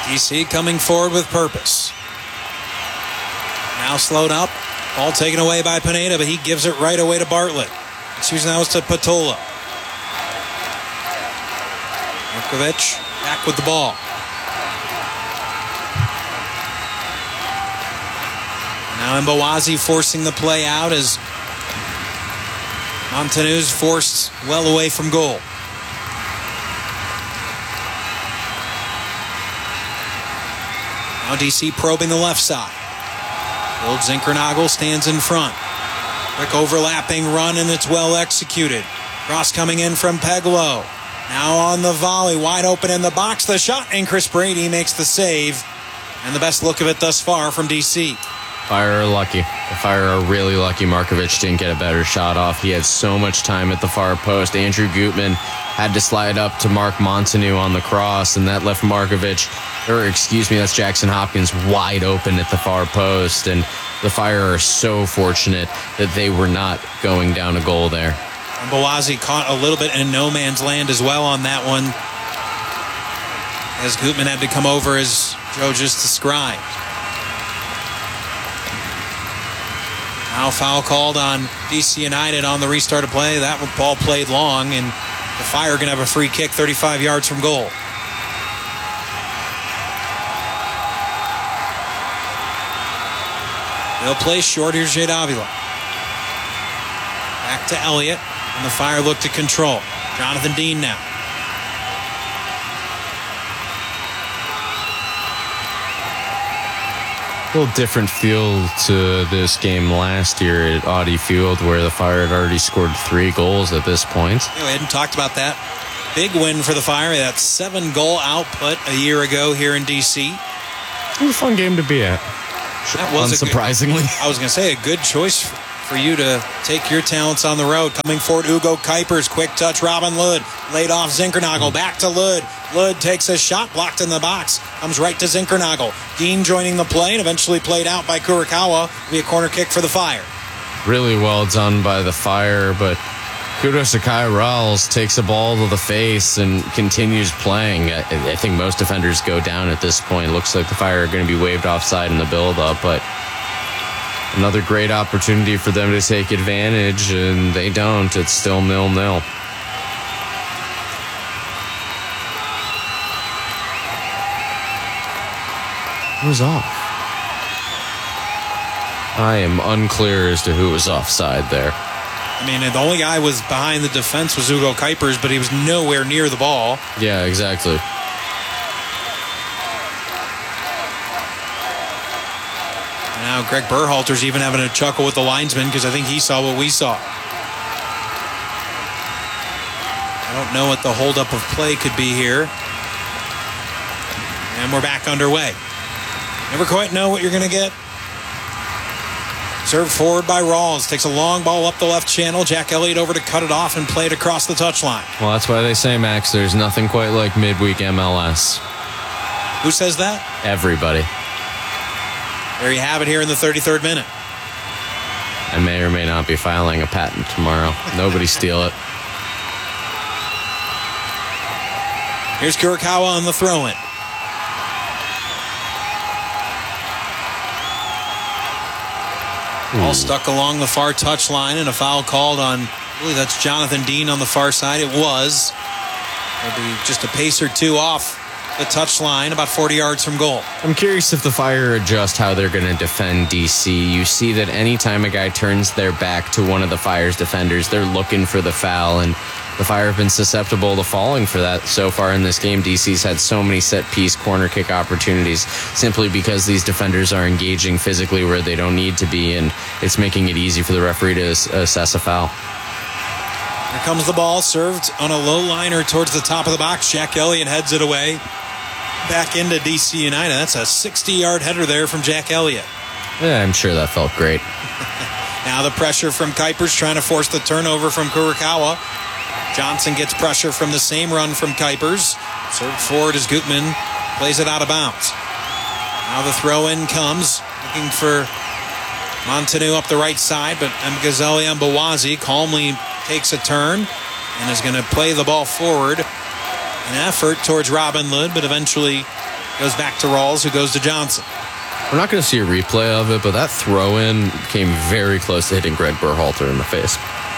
DC coming forward with purpose. Now slowed up. Ball taken away by Pineda, but he gives it right away to Bartlett. Excuse now to Patola. Markovic back with the ball. Now Mbawazi forcing the play out as Montanuz forced well away from goal. Now DC probing the left side. Bill Zinkernagel stands in front. Quick overlapping run, and it's well executed. Cross coming in from Peglo. Now on the volley, wide open in the box. The shot, and Chris Brady makes the save. And the best look of it thus far from DC. Fire are lucky. The Fire are really lucky Markovic didn't get a better shot off. He had so much time at the far post. Andrew Gutman had to slide up to Mark Montanu on the cross, and that left Markovic, that's Jackson Hopkins, wide open at the far post. And the Fire are so fortunate that they were not going down a goal there. Mbawazi caught a little bit in no man's land as well on that one, as Gutman had to come over, as Joe just described. Now foul called on DC United on the restart of play. That ball played long, and the Fire are going to have a free kick 35 yards from goal. They'll play short. Here's Jade Avila. Back to Elliott, and the Fire look to control. Jonathan Dean now. A little different feel to this game last year at Audi Field, where the Fire had already scored 3 goals at this point. Yeah, we hadn't talked about that. Big win for the Fire. That 7-goal output a year ago here in D.C. It was a fun game to be at. That was unsurprisingly. I was going to say, a good choice for you to take your talents on the road. Coming forward, Ugo Kuipers, quick touch, Robin Lod, laid off Zinkernagel, back to Lod. Lod takes a shot, blocked in the box, comes right to Zinkernagel. Dean joining the play, and eventually played out by Kurikawa. Be a corner kick for the Fire. Really well done by the Fire, but kudos to Kai Rawls, takes a ball to the face and continues playing. I think most defenders go down at this point. It looks like the Fire are going to be waved offside in the build-up, but another great opportunity for them to take advantage, and they don't. It's still 0-0. Who's off? I am unclear as to who was offside there. I mean, the only guy was behind the defense was Ugo Kuipers, but he was nowhere near the ball. Yeah, exactly. Now Greg Berhalter's even having a chuckle with the linesman because I think he saw what we saw. I don't know what the holdup of play could be here. And we're back underway. Never quite know what you're going to get. Served forward by Rawls. Takes a long ball up the left channel. Jack Elliott over to cut it off and play it across the touchline. Well, that's why they say, Max, there's nothing quite like midweek MLS. Who says that? Everybody. There you have it here in the 33rd minute. I may or may not be filing a patent tomorrow. Nobody steal it. Here's Kurikawa on the throw-in. All stuck along the far touchline, and a foul called on, I believe that's Jonathan Dean on the far side. It was. It'll be just a pace or two off the touchline, about 40 yards from goal. I'm curious if the Fire adjust how they're going to defend DC. You see that anytime a guy turns their back to one of the Fire's defenders, they're looking for the foul, and the Fire have been susceptible to falling for that so far in this game. DC's had so many set-piece corner kick opportunities simply because these defenders are engaging physically where they don't need to be, and it's making it easy for the referee to assess a foul. Here comes the ball, served on a low liner towards the top of the box. Jack Elliott heads it away. Back into DC United. That's a 60-yard header there from Jack Elliott. Yeah, I'm sure that felt great. Now the pressure from Kuipers trying to force the turnover from Kurikawa. Johnson gets pressure from the same run from Kuipers. Served forward as Gutman plays it out of bounds. Now the throw-in comes, looking for Montanu up the right side, but Mgazeli Mbawazi calmly takes a turn and is going to play the ball forward. An effort towards Robin Lod, but eventually Goes back to Rawls, who goes to Johnson. We're not going to see a replay of it, but that throw-in came very close to hitting Greg Berhalter in the face.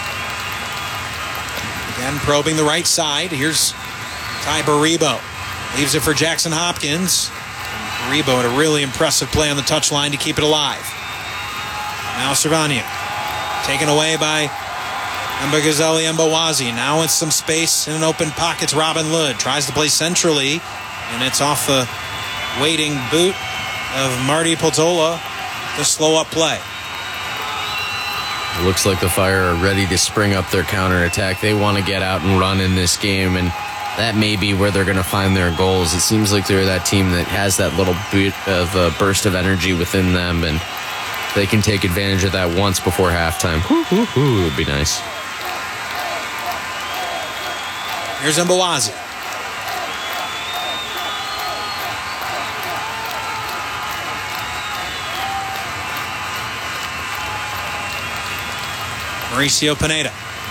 Again, probing the right side. Here's Ty Baribo. Leaves it for Jackson Hopkins. Baribo had a really impressive play on the touchline to keep it alive. Now Cervania. Taken away by Mbagazeli Mbawazi. Now it's some space in an open pocket. Robin Lod tries to play centrally, and it's off the waiting boot of Marty Potola to slow up play. It looks like the Fire are ready to spring up their counterattack. They want to get out and run in this game, and that may be where they're going to find their goals. It seems like they're that team that has that little bit of a burst of energy within them, and they can take advantage of that once before halftime. It would be nice. Here's Mbawazi. Mauricio Pineda.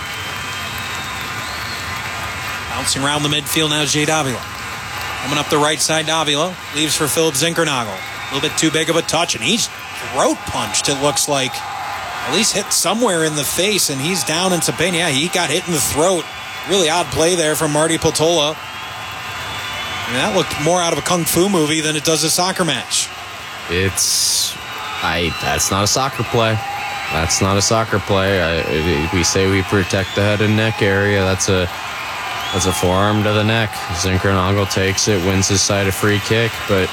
Bouncing around the midfield now is Jay Davila. Coming up the right side, Davila leaves for Philip Zinkernagel. A little bit too big of a touch, and he's throat punched, it looks like. At least hit somewhere in the face, and he's down in some pain. Yeah, he got hit in the throat. Really odd play there from Marty Potola. I mean, that looked more out of a kung fu movie than it does a soccer match. That's not a soccer play. That's not a soccer play. We say we protect the head and neck area. That's a forearm to the neck. Zinkernagel takes it, wins his side a free kick, but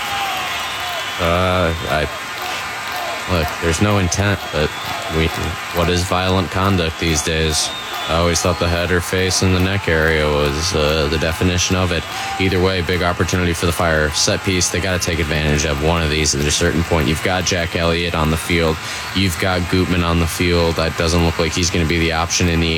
look, there's no intent, but what is violent conduct these days? I always thought the head or face and the neck area was the definition of it. Either way, big opportunity for the Fire. Set piece, they got to take advantage of one of these at a certain point. You've got Jack Elliott on the field. You've got Gutman on the field. That doesn't look like he's going to be the option in the